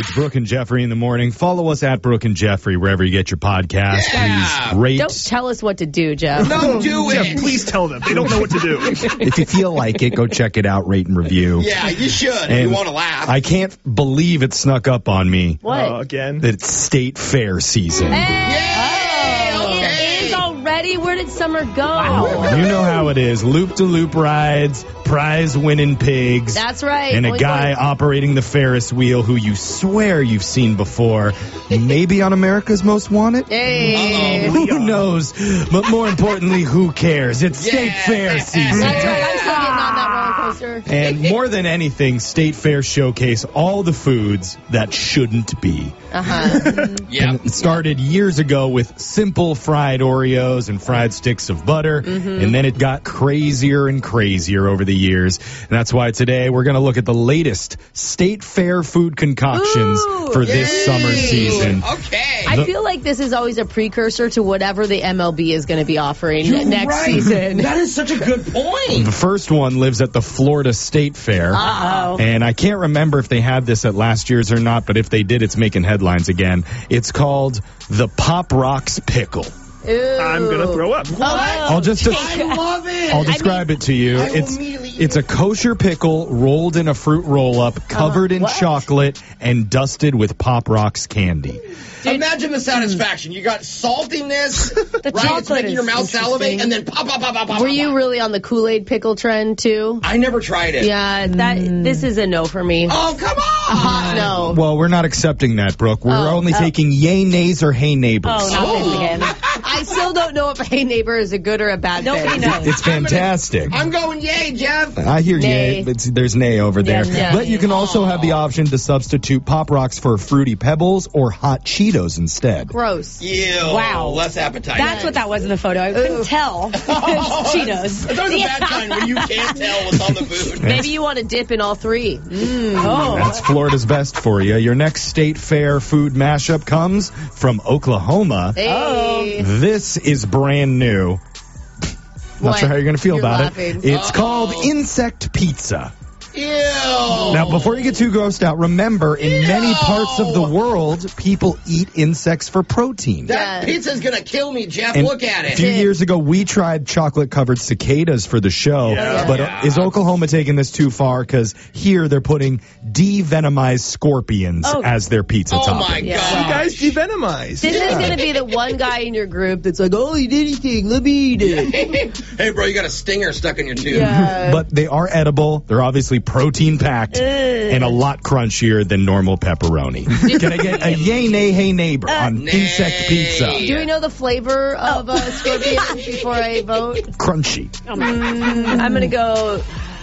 It's Brooke and Jeffrey in the morning. Follow us at Brooke and Jeffrey wherever you get your podcast. Yeah. Please rate. Don't tell us what to do, Jeff. No, do it. Jeff, please tell them. They don't know what to do. If you feel like it, go check it out, rate and review. Yeah, you should if And you want to laugh. I can't believe it snuck up on me What? Again? that it's state fair season. It is already. Where did summer go? You know how it is. Loop-de-loop rides, prize-winning pigs. That's right. And a Oink, guy oink. operating the Ferris wheel who you swear you've seen before. Maybe on America's Most Wanted? Hey. Who knows? But more importantly, who cares? It's State Fair season. That's right. I'm still getting on that roller coaster. And more than anything, State Fair showcase all the foods that shouldn't be. Yeah. It started years ago with simple fried Oreos and fried sticks of butter, and then it got crazier and crazier over the years. And that's why today we're going to look at the latest State Fair food concoctions for this summer season. Okay. I feel like this is always a precursor to whatever the MLB is going to be offering next season. That is such a good point. The first one lives at the Florida State Fair. Uh-oh. And I can't remember if they had this at last year's or not, but if they did, it's making headlines again. It's called the Pop Rocks Pickle. Ooh. I'm going to throw up. I'll just I love it. I'll describe it to you. I will immediately eat It's a kosher pickle rolled in a fruit roll-up, covered in chocolate, and dusted with Pop Rocks candy. Imagine the satisfaction. You got saltiness, right? It's chocolate making your is mouth salivate, and then pop, pop, pop, pop, pop. Were you really on the Kool-Aid pickle trend, too? I never tried it. Yeah, this is a no for me. Oh, come on. Hot no. Well, we're not accepting that, Brooke. We're only taking yay, nays, or hey, neighbors. Oh, not this again. I still don't know if a Hey Neighbor is a good or a bad Nobody thing. knows. It's fantastic. I'm going yay, Jeff. I hear Nay. yay, but there's nay over there. Yeah. But you can also have the option to substitute Pop Rocks for Fruity Pebbles or Hot Cheetos instead. Gross. Ew. Wow. Less appetizing. That's what that was in the photo. I couldn't tell. It's Cheetos. It's always a bad time when you can't tell what's on the food. Maybe you want to dip in all three. Oh. That's Florida's best for you. Your next State Fair food mashup comes from Oklahoma. Hey. This is brand new. Not sure how you're going to feel You're about laughing. it. It's called Insect Pizza. Ew. Now, before you get too grossed out, remember, in many parts of the world, people eat insects for protein. That Yeah. pizza's going to kill me, Jeff. And Look at A few it. years ago, we tried chocolate-covered cicadas for the show, Yeah. but Yeah. is Oklahoma taking this too far? Because here they're putting de-venomized scorpions as their pizza Oh, topping. my You God. guys de-venomized. This is going to be the one guy in your group that's like, I'll eat anything. Let me eat it. Hey, bro, you got a stinger stuck in your tooth. But they are edible. They're obviously protein-packed and a lot crunchier than normal pepperoni. Can I get a yay, nay, hey, neighbor on Nay. insect pizza? Do we know the flavor of scorpion before I vote? Crunchy. I'm going to go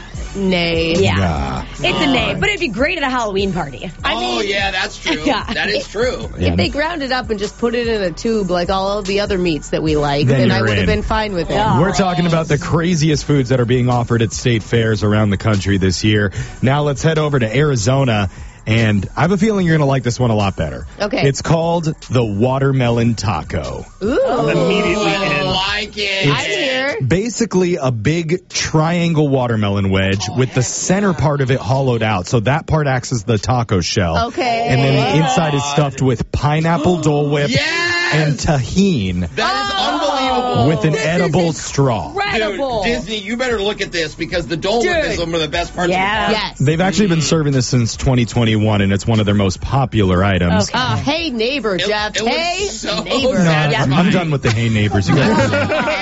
nay. Yeah. It's a nay, but it'd be great at a Halloween party. Oh, yeah, that's true. Yeah. That is true. If they ground it up and just put it in a tube like all of the other meats that we like, Then then I you're would have in. been fine with it. Yeah. We're talking about the craziest foods that are being offered at state fairs around the country this year. Now let's head over to Arizona, and I have a feeling you're going to like this one a lot better. Okay. It's called the watermelon taco. Ooh. Immediately I in. like it. I'm here. Basically a big triangle watermelon wedge with the center part of it hollowed out. So that part acts as the taco shell. Okay. And then the inside is stuffed with pineapple Dole Whip Yes! and tahine That is unbelievable. with an edible straw. Incredible. Dude, Disney, you better look at this because the Dole Whip is one of the best parts Yeah. of the party. Yes. They've actually been serving this since 2021, and it's one of their most popular items. Okay. Hey neighbor, Jeff. it looks Hey so neighbor. No, satisfying. I'm done with the hey neighbors. You guys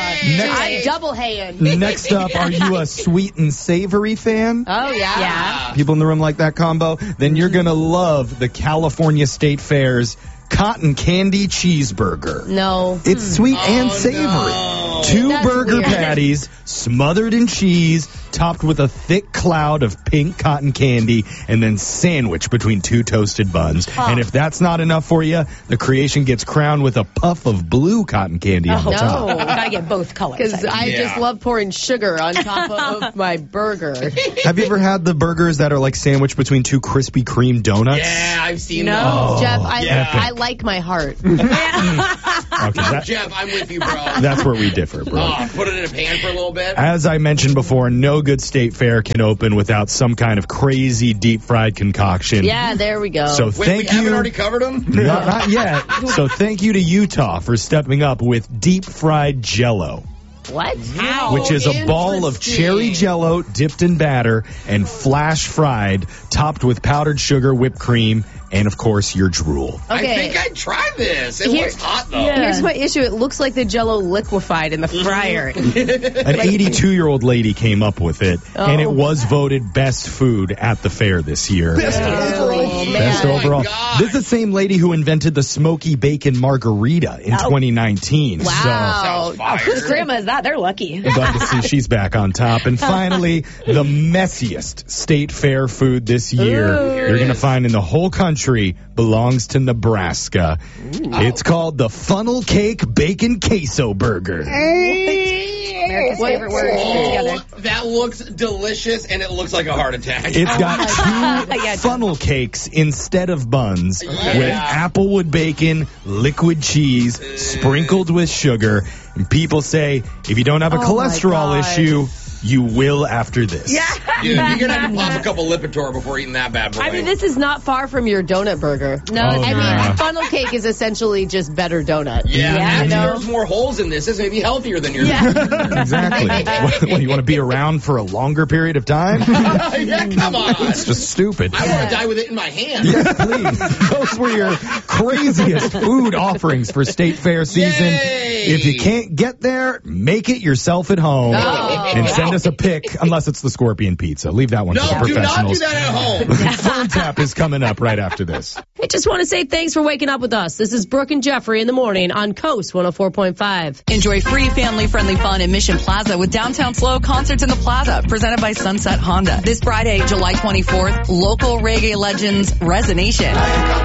I'm double haying. Next up, are you a sweet and savory fan? Oh yeah. Yeah. People in the room like that combo? Then you're going to love the California State Fair's cotton candy cheeseburger. No. It's sweet and savory. no. 2 That's burger weird. patties smothered in cheese, topped with a thick cloud of pink cotton candy, and then sandwiched between 2 toasted buns. And if that's not enough for you, the creation gets crowned with a puff of blue cotton candy on the No. top. Gotta get both colors. Because I Yeah. just love pouring sugar on top of my burger. Have you ever had the burgers that are like sandwiched between 2 Krispy Kreme donuts? Yeah, I've seen No. those. Jeff, yeah. I like my heart. Okay, Jeff, I'm with you, bro. that's where we differ, bro. Oh, put it in a pan for a little bit. As I mentioned before, no good state fair can open without some kind of crazy deep fried concoction. Yeah, there we go. So Wait, thank we you. haven't already covered them? Not yet. So thank you to Utah for stepping up with deep fried Jell-O, what? How? which is a ball of cherry Jell-O dipped in batter and flash fried, topped with powdered sugar, whipped cream, and of course your drool. I Okay. think I'd try this. It Here- looks hot, though. Yeah. Here's my issue. It looks like the Jell-O liquefied in the fryer. An 82-year-old lady came up with it, and it was voted best food at the fair this year. Best Oh, man. Best Oh, my overall. gosh. This is the same lady who invented the smoky bacon margarita in 2019. Wow. Sounds fire. Whose grandma is that? They're lucky. So glad to see she's back on top. And finally, the messiest state fair food this year you're going to find in the whole country belongs to Nebraska. It's called the Funnel Cake Bacon Queso Burger. America's favorite word put together. Oh, that looks delicious, and it looks like a heart attack. It's got two Yeah. funnel cakes instead of buns with applewood bacon, liquid cheese, sprinkled with sugar. And people say if you don't have a my cholesterol gosh. issue, you will after this. Dude, you're going to have to pop a couple Lipitor before eating that bad boy. I mean, this is not far from your donut burger. No, Oh, it's I yeah. mean, funnel cake is essentially just better donut. yeah, you actually, know? there's more holes in this. This may be healthier than yours. Exactly. What, you want to be around for a longer period of time? Yeah, come on. It's just stupid. I want to die with it in my hand. Yes, please. Those were your craziest food offerings for State Fair season. Yay. If you can't get there, make it yourself at home and send us a pic, unless it's the Scorpion Pizza. Leave that one No, for the do not professionals. do that at home. Phone Tap is coming up right after this. I just want to say thanks for waking up with us. This is Brooke and Jeffrey in the morning on Coast 104.5. Enjoy free family-friendly fun in Mission Plaza with Downtown Slow Concerts in the Plaza, presented by Sunset Honda. This Friday, July 24th, local reggae legends Resonation.